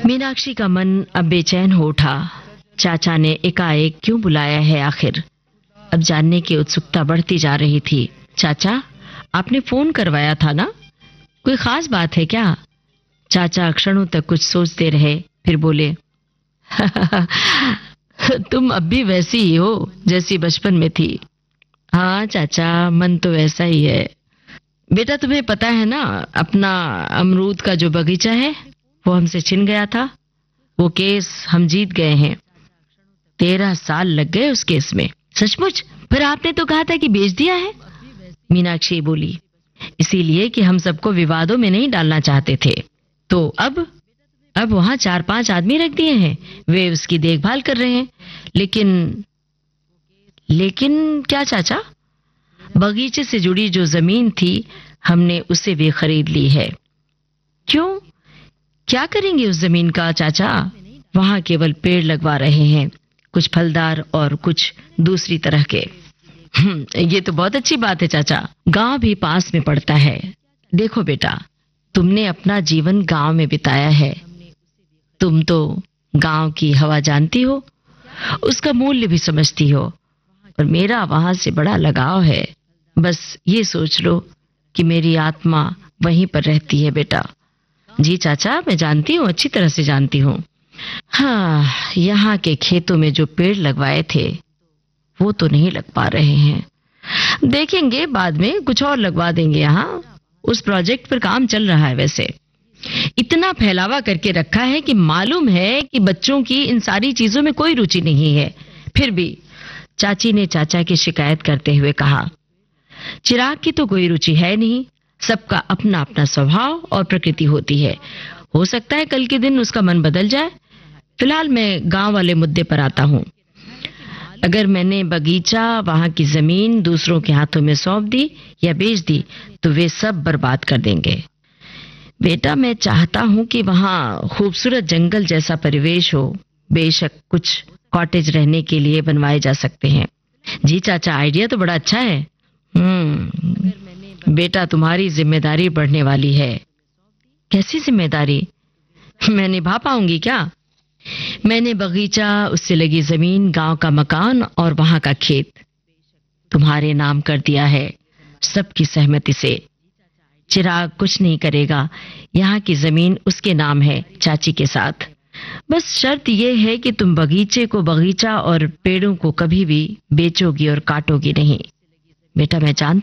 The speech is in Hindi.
मीनाक्षी का मन अब बेचैन हो उठा। चाचा ने एकाएक क्यों बुलाया है आखिर? अब जानने की उत्सुकता बढ़ती जा रही थी। चाचा, आपने फोन करवाया था ना? कोई खास बात है क्या? चाचा क्षणों तक कुछ सोचते रहे, फिर बोले, तुम अब भी वैसी ही हो जैसी बचपन में थी। हाँ चाचा, मन तो वैसा ही है। बेटा, तुम्हें पता है ना, अपना अमरूद का जो बगीचा है वो हमसे छिन गया था। वो केस हम जीत गए हैं। 13 साल लग गए उस केस में। सचमुच? पर आपने तो कहा था कि बेच दिया है। मीनाक्षी बोली, इसीलिए कि हम सबको विवादों में नहीं डालना चाहते थे। तो अब वहां 4-5 आदमी रख दिए हैं, वे उसकी देखभाल कर रहे हैं। लेकिन क्या चाचा? बगीचे से जुड़ी जो जमीन थी, हमने उसे भी खरीद ली है। क्यों? क्या करेंगे उस जमीन का चाचा? वहां केवल पेड़ लगवा रहे हैं, कुछ फलदार और कुछ दूसरी तरह के। ये तो बहुत अच्छी बात है चाचा। गांव भी पास में पड़ता है। देखो बेटा, तुमने अपना जीवन गांव में बिताया है। तुम तो गांव की हवा जानती हो, उसका मूल्य भी समझती हो, और मेरा वहां से बड़ा लगाव है। बस ये सोच लो कि मेरी आत्मा वहीं पर रहती है बेटा। जी चाचा, मैं जानती हूँ, अच्छी तरह से जानती हूँ। हाँ, यहाँ के खेतों में जो पेड़ लगवाए थे वो तो नहीं लग पा रहे हैं। देखेंगे, बाद में कुछ और लगवा देंगे। यहाँ उस प्रोजेक्ट पर काम चल रहा है। वैसे इतना फैलावा करके रखा है कि मालूम है कि बच्चों की इन सारी चीजों में कोई रुचि नहीं है। फिर भी चाची ने चाचा की शिकायत करते हुए कहा, चिराग की तो कोई रुचि है नहीं। सबका अपना अपना स्वभाव और प्रकृति होती है। हो सकता है कल के दिन उसका मन बदल जाए। फिलहाल मैं गांव वाले मुद्दे पर आता हूँ। अगर मैंने बगीचा, वहां की जमीन दूसरों के हाथों में सौंप दी या बेच दी तो वे सब बर्बाद कर देंगे। बेटा, मैं चाहता हूं कि वहां खूबसूरत जंगल जैसा परिवेश हो। बेशक कुछ कॉटेज रहने के लिए बनवाए जा सकते हैं। जी चाचा, आइडिया तो बड़ा अच्छा है। बेटा, तुम्हारी जिम्मेदारी बढ़ने वाली है। कैसी जिम्मेदारी? मैं निभा पाऊंगी क्या? मैंने बगीचा, उससे लगी जमीन, गांव का मकान और वहां का खेत तुम्हारे नाम कर दिया है, सबकी सहमति से। चिराग कुछ नहीं करेगा। यहाँ की जमीन उसके नाम है, चाची के साथ। बस शर्त यह है कि तुम बगीचे को बगीचा और पेड़ों को कभी भी बेचोगी और काटोगी नहीं। बेटा, मैं जानती